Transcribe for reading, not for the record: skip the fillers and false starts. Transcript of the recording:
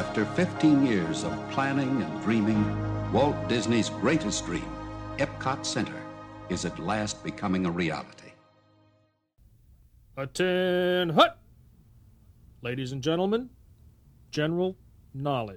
After 15 years of planning and dreaming, Walt Disney's greatest dream, Epcot Center, is at last becoming a reality. Attend hut! Ladies and gentlemen, general knowledge.